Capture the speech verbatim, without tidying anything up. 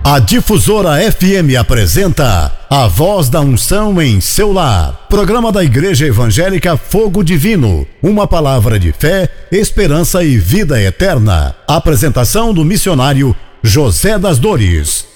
A Difusora F M apresenta A Voz da Unção em seu lar. Programa da Igreja Evangélica Fogo Divino. Uma palavra de fé, esperança e vida eterna. Apresentação do missionário José das Dores.